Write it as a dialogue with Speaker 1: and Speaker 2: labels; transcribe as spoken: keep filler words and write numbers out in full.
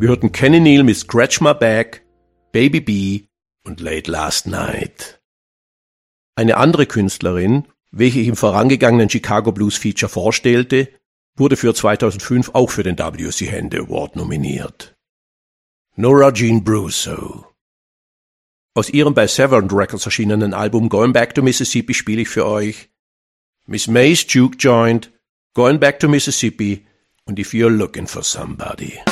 Speaker 1: Wir hörten Kenny Neal mit Scratch My Back, Baby B und Late Last Night. Eine andere Künstlerin, welche ich im vorangegangenen Chicago Blues Feature vorstellte, wurde für zweitausendfünf auch für den W C Handy Award nominiert. Nora Jean Brusso. Aus ihrem bei Severance Records erschienenen Album Going Back to Mississippi spiele ich für euch Miss May's Juke Joint, Going Back to Mississippi und If You're Looking for Somebody.